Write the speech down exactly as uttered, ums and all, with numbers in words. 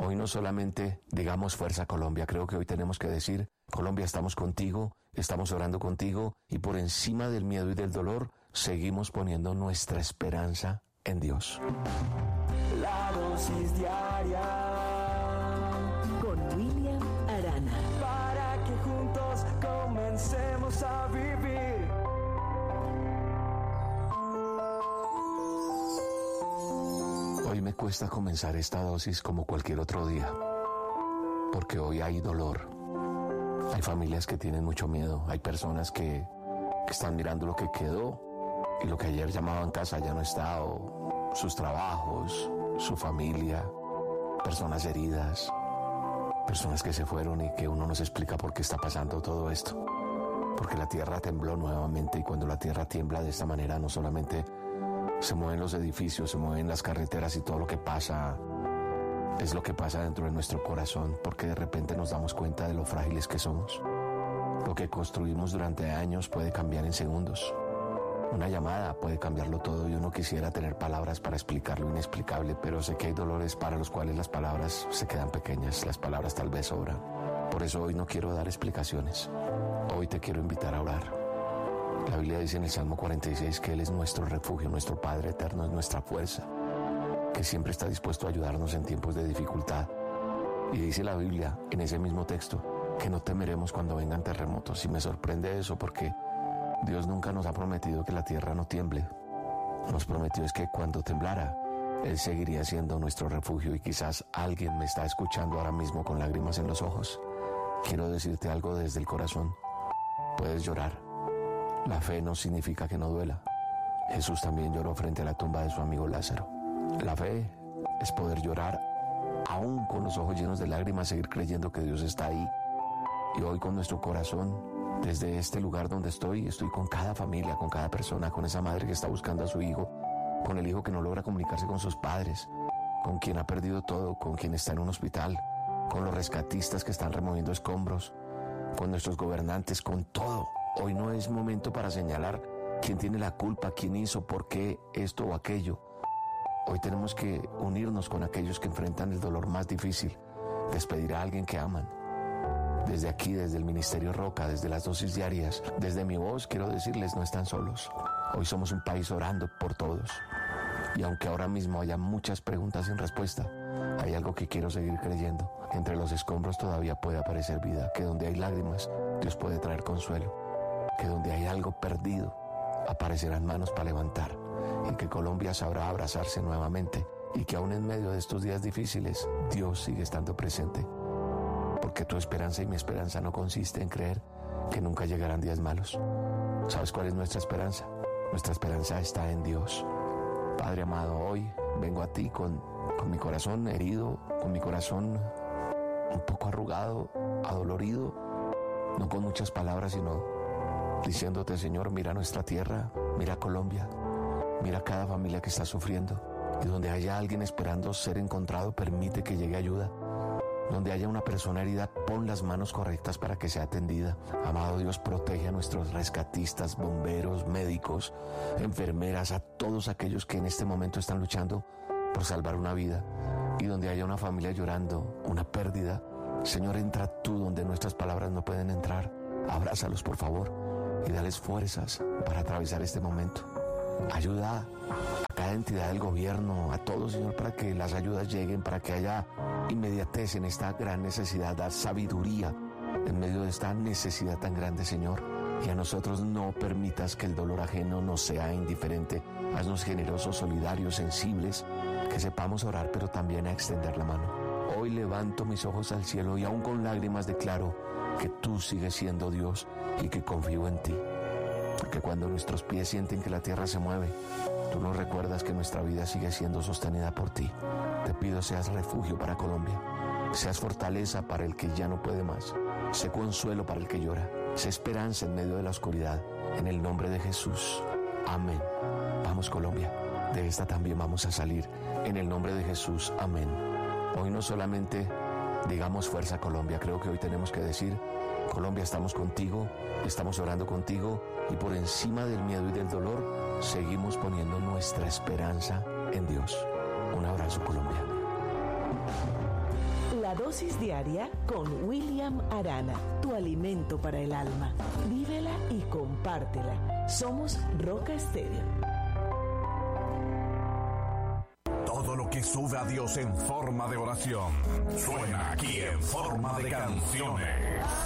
Hoy no solamente digamos Fuerza Colombia, creo que hoy tenemos que decir, Colombia, estamos contigo, estamos orando contigo y por encima del miedo y del dolor, seguimos poniendo nuestra esperanza en Dios. La dosis diaria con William Arana. para que juntos comencemos a vivir. Hoy me cuesta comenzar esta dosis como cualquier otro día, porque hoy hay dolor. Hay familias que tienen mucho miedo, hay personas que, que están mirando lo que quedó y lo que ayer llamaban casa ya no está, o sus trabajos, su familia, personas heridas, personas que se fueron y que uno no se explica por qué está pasando todo esto. Porque la tierra tembló nuevamente y cuando la tierra tiembla de esta manera no solamente se mueven los edificios, se mueven las carreteras y todo lo que pasa es lo que pasa dentro de nuestro corazón, porque de repente nos damos cuenta de lo frágiles que somos. Lo que construimos durante años puede cambiar en segundos. Una llamada puede cambiarlo todo y uno quisiera tener palabras para explicar lo inexplicable, pero sé que hay dolores para los cuales las palabras se quedan pequeñas, las palabras tal vez sobran. Por eso hoy no quiero dar explicaciones, hoy te quiero invitar a orar. La Biblia dice en el Salmo cuarenta y seis que Él es nuestro refugio, nuestro Padre eterno, es nuestra fuerza, que siempre está dispuesto a ayudarnos en tiempos de dificultad. Y dice la Biblia en ese mismo texto que no temeremos cuando vengan terremotos. Y me sorprende eso porque Dios nunca nos ha prometido que la tierra no tiemble. Nos prometió es que cuando temblara, Él seguiría siendo nuestro refugio. Y quizás alguien me está escuchando ahora mismo con lágrimas en los ojos. Quiero decirte algo desde el corazón. Puedes llorar. La fe no significa que no duela. Jesús también lloró frente a la tumba de su amigo Lázaro. La fe es poder llorar, aún con los ojos llenos de lágrimas, seguir creyendo que Dios está ahí. Y hoy con nuestro corazón, desde este lugar donde estoy, estoy con cada familia, con cada persona, con esa madre que está buscando a su hijo, con el hijo que no logra comunicarse con sus padres, con quien ha perdido todo, con quien está en un hospital, con los rescatistas que están removiendo escombros, con nuestros gobernantes, con todo. Hoy no es momento para señalar quién tiene la culpa, quién hizo, por qué esto o aquello. Hoy tenemos que unirnos con aquellos que enfrentan el dolor más difícil, despedir a alguien que aman. Desde aquí, desde el Ministerio Roca, desde las dosis diarias, desde mi voz, quiero decirles, no están solos. Hoy somos un país orando por todos. Y aunque ahora mismo haya muchas preguntas sin respuesta, hay algo que quiero seguir creyendo. Entre los escombros todavía puede aparecer vida, que donde hay lágrimas, Dios puede traer consuelo, que donde hay algo perdido, aparecerán manos para levantar, y que Colombia sabrá abrazarse nuevamente, y que aún en medio de estos días difíciles, Dios sigue estando presente. Porque tu esperanza y mi esperanza no consiste en creer que nunca llegarán días malos. ¿Sabes cuál es nuestra esperanza? Nuestra esperanza está en Dios. Padre amado, hoy vengo a ti con, con mi corazón herido, con mi corazón un poco arrugado, adolorido, no con muchas palabras, sino diciéndote, Señor, mira nuestra tierra, mira Colombia, mira cada familia que está sufriendo, y donde haya alguien esperando ser encontrado, permite que llegue ayuda. Donde haya una persona herida, pon las manos correctas para que sea atendida. Amado Dios, protege a nuestros rescatistas, bomberos, médicos, enfermeras, a todos aquellos que en este momento están luchando por salvar una vida. Y donde haya una familia llorando, una pérdida, Señor, entra tú donde nuestras palabras no pueden entrar. Abrázalos, por favor, y dales fuerzas para atravesar este momento. Ayuda a cada entidad del gobierno, a todos, Señor, para que las ayudas lleguen, para que haya inmediatez en esta gran necesidad, dar sabiduría en medio de esta necesidad tan grande, Señor. Y a nosotros no permitas que el dolor ajeno nos sea indiferente. Haznos generosos, solidarios, sensibles, que sepamos orar, pero también a extender la mano. Hoy levanto mis ojos al cielo y aún con lágrimas declaro que tú sigues siendo Dios y que confío en ti. Porque cuando nuestros pies sienten que la tierra se mueve, tú nos recuerdas que nuestra vida sigue siendo sostenida por ti. Te pido seas refugio para Colombia, seas fortaleza para el que ya no puede más, sé consuelo para el que llora, sé esperanza en medio de la oscuridad. En el nombre de Jesús. Amén. Vamos, Colombia, de esta también vamos a salir. En el nombre de Jesús. Amén. Hoy no solamente digamos Fuerza Colombia, creo que hoy tenemos que decir, Colombia, estamos contigo, estamos orando contigo, y por encima del miedo y del dolor, seguimos poniendo nuestra esperanza en Dios. Un abrazo, Colombia. La dosis diaria con William Arana, tu alimento para el alma. Vívela y compártela. Somos Roca Estéreo. Todo lo que sube a Dios en forma de oración suena aquí en forma de canciones.